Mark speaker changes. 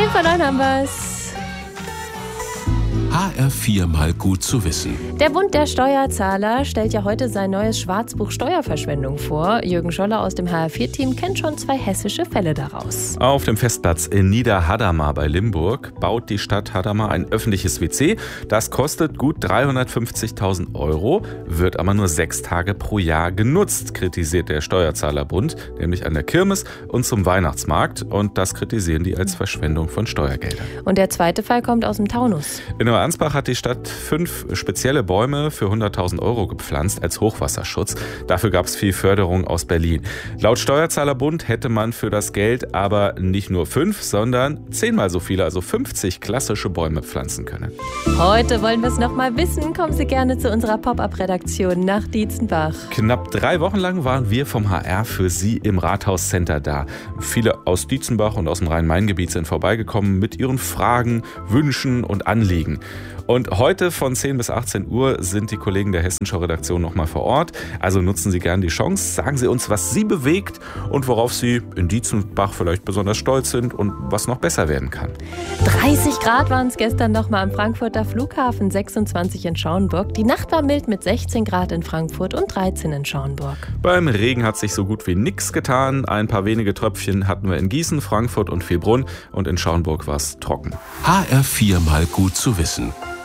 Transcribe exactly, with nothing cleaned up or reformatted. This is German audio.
Speaker 1: fünf Uhr neun haben wir's.
Speaker 2: H R vier mal gut zu wissen.
Speaker 1: Der Bund der Steuerzahler stellt ja heute sein neues Schwarzbuch Steuerverschwendung vor. Jürgen Scholler aus dem H R vier Team kennt schon zwei hessische Fälle daraus.
Speaker 3: Auf dem Festplatz in Niederhadamar bei Limburg baut die Stadt Hadamar ein öffentliches W C. Das kostet gut dreihundertfünfzigtausend Euro, wird aber nur sechs Tage pro Jahr genutzt, kritisiert der Steuerzahlerbund, nämlich an der Kirmes und zum Weihnachtsmarkt. Und das kritisieren die als Verschwendung von Steuergeldern.
Speaker 1: Und der zweite Fall kommt aus dem Taunus.
Speaker 3: In Ansbach hat die Stadt fünf spezielle Bäume für hunderttausend Euro gepflanzt als Hochwasserschutz. Dafür gab es viel Förderung aus Berlin. Laut Steuerzahlerbund hätte man für das Geld aber nicht nur fünf, sondern zehnmal so viele, also fünfzig klassische Bäume pflanzen können.
Speaker 1: Heute wollen wir es noch mal wissen. Kommen Sie gerne zu unserer Pop-Up-Redaktion nach Dietzenbach.
Speaker 3: Knapp drei Wochen lang waren wir vom H R für Sie im Rathauscenter da. Viele aus Dietzenbach und aus dem Rhein-Main-Gebiet sind vorbeigekommen mit ihren Fragen, Wünschen und Anliegen. Und heute von zehn bis achtzehn Uhr sind die Kollegen der Hessenschau-Redaktion noch mal vor Ort. Also nutzen Sie gerne die Chance. Sagen Sie uns, was Sie bewegt und worauf Sie in Dietzenbach vielleicht besonders stolz sind und was noch besser werden kann.
Speaker 1: dreißig Grad waren es gestern noch mal am Frankfurter Flughafen, sechsundzwanzig in Schauenburg. Die Nacht war mild mit sechzehn Grad in Frankfurt und dreizehn in Schauenburg.
Speaker 3: Beim Regen hat sich so gut wie nichts getan. Ein paar wenige Tröpfchen hatten wir in Gießen, Frankfurt und Vilbrunn. Und in Schauenburg war es trocken.
Speaker 2: H R vier mal gut zu wissen.